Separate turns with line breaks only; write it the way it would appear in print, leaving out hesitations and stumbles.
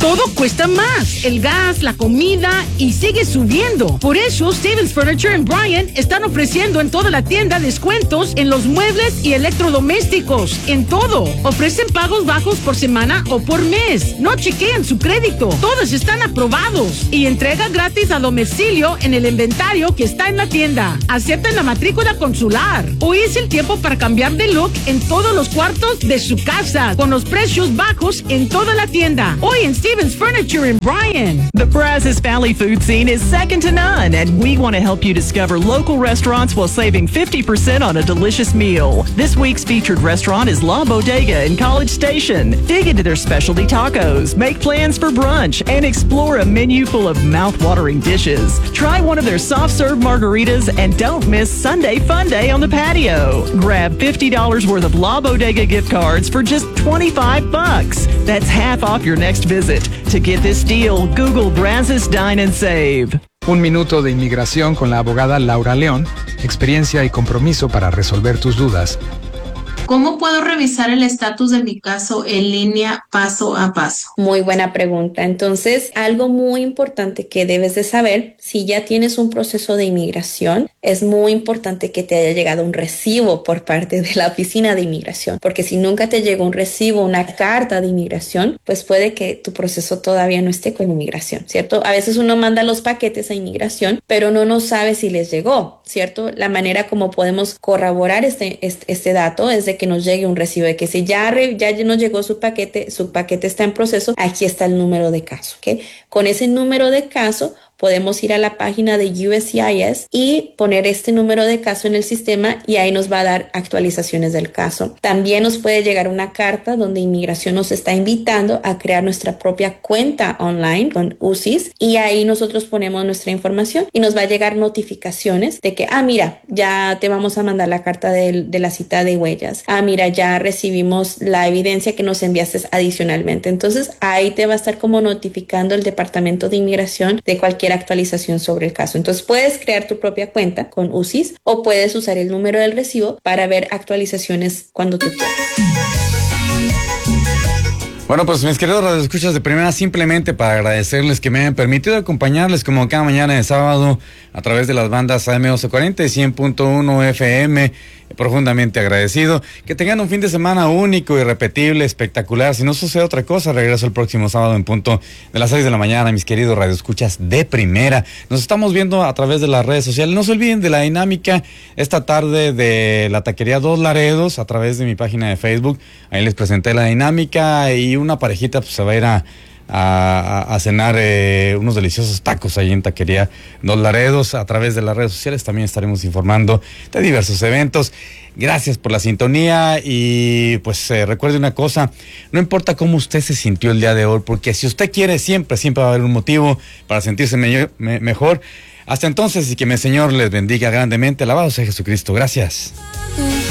Todo cuesta más, el gas, la comida y sigue subiendo. Por eso, Stevens Furniture en Bryan están ofreciendo en toda la tienda descuentos en los muebles y electrodomésticos, en todo. Ofrecen pagos bajos por semana o por mes. No chequean su crédito. Todos están aprobados. Y entrega gratis a domicilio en el inventario que está en la tienda. Aceptan la matrícula consular. Hoy es el tiempo para cambiar de look en todos los cuartos de su casa, con los precios bajos en toda la tienda. Hoy en Stevens Furniture in Bryan.
The Brazos Valley food scene is second to none, and we want to help you discover local restaurants while saving 50% on a delicious meal. This week's featured restaurant is La Bodega in College Station. Dig into their specialty tacos, make plans for brunch, and explore a menu full of mouth-watering dishes. Try one of their soft-serve margaritas and don't miss Sunday Fun Day on the patio. Grab $50 worth of La Bodega gift cards for just $25. That's half off your next visit. To get this deal, Google Brazos Dine and Save.
Un minuto de inmigración con la abogada Laura León. Experiencia y compromiso para resolver tus dudas.
¿Cómo puedo revisar el estatus de mi caso en línea paso a paso?
Muy buena pregunta. Entonces, algo muy importante que debes de saber, si ya tienes un proceso de inmigración, es muy importante que te haya llegado un recibo por parte de la oficina de inmigración, porque si nunca te llegó un recibo, una carta de inmigración, pues puede que tu proceso todavía no esté con inmigración, ¿cierto? A veces uno manda los paquetes a inmigración, pero no sabe si les llegó, ¿cierto? La manera como podemos corroborar este dato es de que nos llegue un recibo de que si ya nos llegó su paquete está en proceso, aquí está el número de caso, ¿ok? Con ese número de caso podemos ir a la página de USCIS y poner este número de caso en el sistema y ahí nos va a dar actualizaciones del caso. También nos puede llegar una carta donde inmigración nos está invitando a crear nuestra propia cuenta online con USIS y ahí nosotros ponemos nuestra información y nos va a llegar notificaciones de que, mira, ya te vamos a mandar la carta de la cita de huellas. Mira, ya recibimos la evidencia que nos enviaste adicionalmente. Entonces, ahí te va a estar como notificando el Departamento de Inmigración de cualquier actualización sobre el caso. Entonces puedes crear tu propia cuenta con USIS o puedes usar el número del recibo para ver actualizaciones cuando tú quieras.
Bueno, pues mis queridos radioescuchas de primera, simplemente para agradecerles que me hayan permitido acompañarles como cada mañana de sábado a través de las bandas AM 1240 y 100.1 FM. Profundamente agradecido. Que tengan un fin de semana único, irrepetible, espectacular. Si no sucede otra cosa, regreso el próximo sábado en punto de las 6 de la mañana, mis queridos radioescuchas de primera. Nos estamos viendo a través de las redes sociales. No se olviden de la dinámica esta tarde de la taquería Dos Laredos a través de mi página de Facebook. Ahí les presenté la dinámica y una parejita pues se va a ir a cenar unos deliciosos tacos ahí en Taquería Dos Laredos. A través de las redes sociales también estaremos informando de diversos eventos. Gracias por la sintonía y pues recuerde una cosa, no importa cómo usted se sintió el día de hoy, porque si usted quiere siempre va a haber un motivo para sentirse mejor. Hasta entonces y que mi Señor les bendiga grandemente. Alabado sea Jesucristo. Gracias.